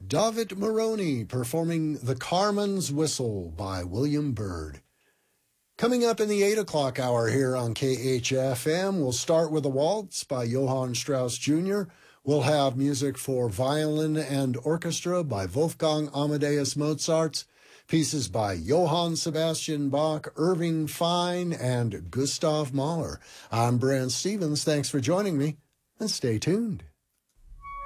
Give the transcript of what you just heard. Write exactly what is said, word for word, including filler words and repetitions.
David Moroni performing The Carman's Whistle by William Byrd. Coming up in the eight o'clock hour here on K H F M, we'll start with a waltz by Johann Strauss Junior We'll have music for violin and orchestra by Wolfgang Amadeus Mozart, pieces by Johann Sebastian Bach, Irving Fine, and Gustav Mahler. I'm Brant Stevens. Thanks for joining me, and stay tuned.